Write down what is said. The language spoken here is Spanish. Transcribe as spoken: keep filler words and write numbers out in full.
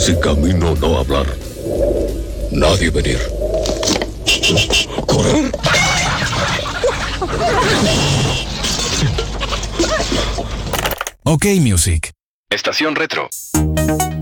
Si camino no hablar, nadie venir. ¿Correr? Ok, Music. Estación Retro.